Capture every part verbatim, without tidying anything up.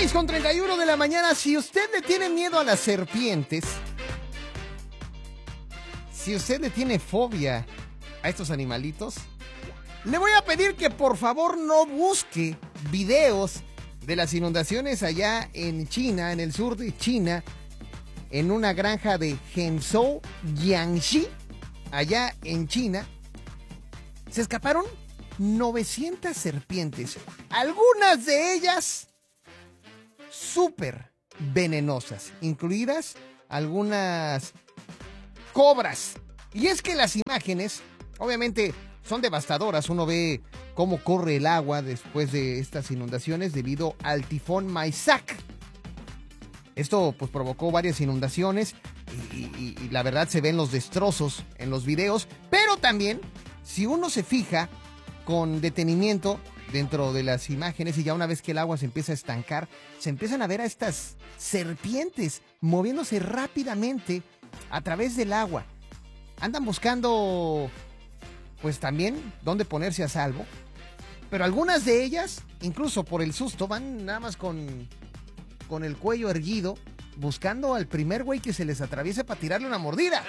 seis con treinta y uno de la mañana. Si usted le tiene miedo a las serpientes, si usted le tiene fobia a estos animalitos, le voy a pedir que por favor no busque videos de las inundaciones allá en China, en el sur de China, en una granja de Henzhou, Jiangxi, allá en China. Se escaparon novecientas serpientes, algunas de ellas súper venenosas, incluidas algunas cobras. Y es que las imágenes, obviamente, son devastadoras. Uno ve cómo corre el agua después de estas inundaciones debido al tifón Maisak. Esto pues provocó varias inundaciones y, y, y la verdad se ven los destrozos en los videos, pero también si uno se fija con detenimiento dentro de las imágenes y ya una vez que el agua se empieza a estancar, se empiezan a ver a estas serpientes moviéndose rápidamente a través del agua. Andan buscando pues también dónde ponerse a salvo, pero algunas de ellas, incluso por el susto, van nada más con... con el cuello erguido, buscando al primer güey que se les atraviese para tirarle una mordida.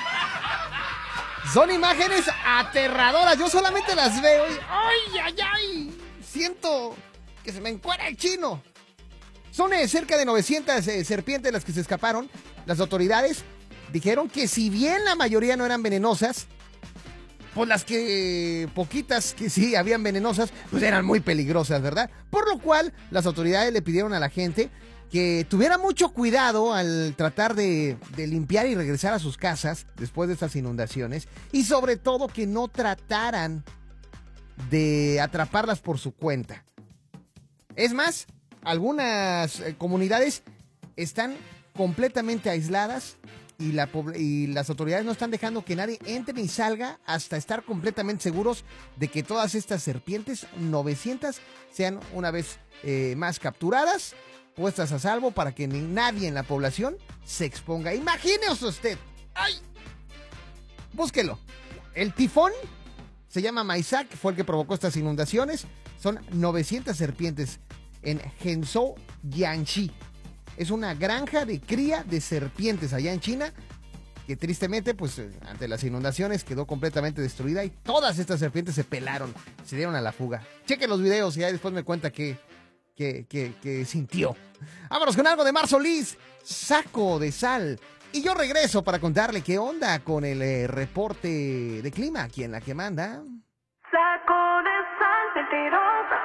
Son imágenes aterradoras. Yo solamente las veo y ¡ay, ay, ay! Siento que se me encuera el chino. Son eh, cerca de novecientas eh, serpientes las que se escaparon. Las autoridades dijeron que si bien la mayoría no eran venenosas, pues las que, eh, poquitas que sí habían venenosas, pues eran muy peligrosas, ¿verdad? Por lo cual, las autoridades le pidieron a la gente que tuviera mucho cuidado al tratar de, de limpiar y regresar a sus casas después de estas inundaciones. Y sobre todo que no trataran de atraparlas por su cuenta. Es más, algunas eh, comunidades están completamente aisladas. Y, la, y las autoridades no están dejando que nadie entre ni salga hasta estar completamente seguros de que todas estas serpientes, novecientas, sean una vez eh, más capturadas, puestas a salvo para que ni nadie en la población se exponga. Imagínese usted. ¡Ay! Búsquelo. El tifón se llama Maisak, fue el que provocó estas inundaciones. Son novecientas serpientes en Henzhou, Jiangxi. Es una granja de cría de serpientes allá en China, que tristemente, pues, ante las inundaciones quedó completamente destruida y todas estas serpientes se pelaron, se dieron a la fuga. Cheque los videos y ahí después me cuenta qué, qué, qué, qué sintió. Vámonos con algo de Mar Solís, Saco de Sal. Y yo regreso para contarle qué onda con el eh, reporte de clima aquí en La Que Manda. Saco de sal mentirosa.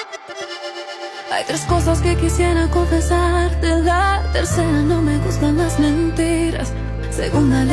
Hay tres cosas que quisiera confesarte, la tercera no me gustan las